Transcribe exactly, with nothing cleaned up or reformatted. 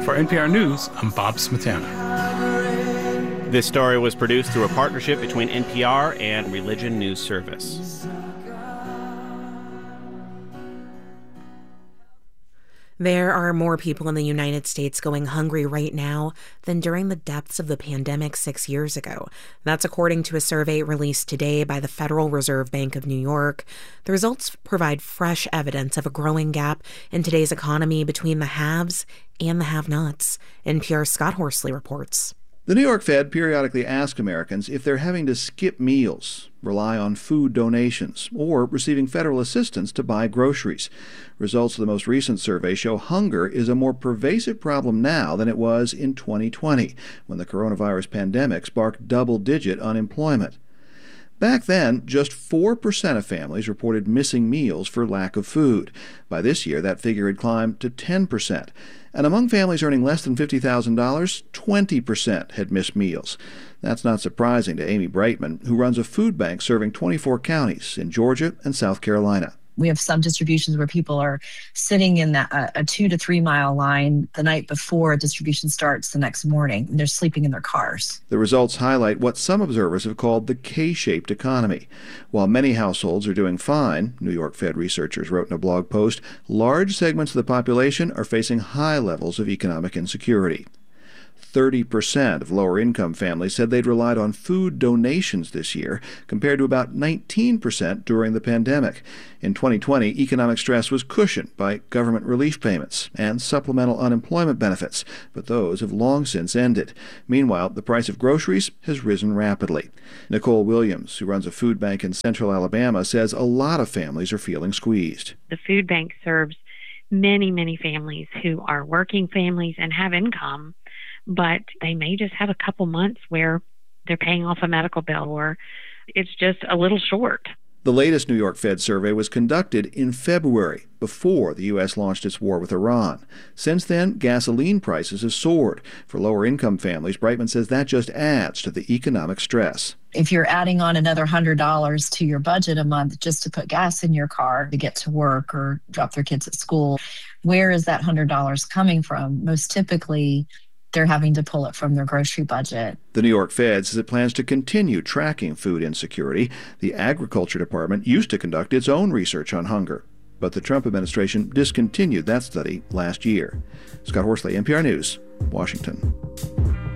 For N P R News, I'm Bob Smetana. This story was produced through a partnership between N P R and Religion News Service. There are more people in the United States going hungry right now than during the depths of the pandemic six years ago. That's according to a survey released today by the Federal Reserve Bank of New York. The results provide fresh evidence of a growing gap in today's economy between the haves and the have-nots. N P R's Scott Horsley reports. The New York Fed periodically asks Americans if they're having to skip meals, rely on food donations, or receiving federal assistance to buy groceries. Results of the most recent survey show hunger is a more pervasive problem now than it was in twenty twenty, when the coronavirus pandemic sparked double-digit unemployment. Back then, just four percent of families reported missing meals for lack of food. By this year, that figure had climbed to ten percent. And among families earning less than fifty thousand dollars, twenty percent had missed meals. That's not surprising to Amy Brightman, who runs a food bank serving twenty-four counties in Georgia and South Carolina. We have some distributions where people are sitting in that, uh, a two to three mile line the night before a distribution starts the next morning, and they're sleeping in their cars. The results highlight what some observers have called the K-shaped economy. While many households are doing fine, New York Fed researchers wrote in a blog post, large segments of the population are facing high levels of economic insecurity. thirty percent of lower-income families said they'd relied on food donations this year, compared to about nineteen percent during the pandemic. In twenty twenty, economic stress was cushioned by government relief payments and supplemental unemployment benefits, but those have long since ended. Meanwhile, the price of groceries has risen rapidly. Nicole Williams, who runs a food bank in central Alabama, says a lot of families are feeling squeezed. The food bank serves many, many families who are working families and have income, but they may just have a couple months where they're paying off a medical bill or it's just a little short. The latest New York Fed survey was conducted in February, before the U S launched its war with Iran. Since then, gasoline prices have soared. For lower-income families, Brightman says that just adds to the economic stress. If you're adding on another one hundred dollars to your budget a month just to put gas in your car to get to work or drop their kids at school, where is that one hundred dollars coming from? Most typically, they're having to pull it from their grocery budget. The New York Fed says it plans to continue tracking food insecurity. The Agriculture Department used to conduct its own research on hunger, but the Trump administration discontinued that study last year. Scott Horsley, N P R News, Washington.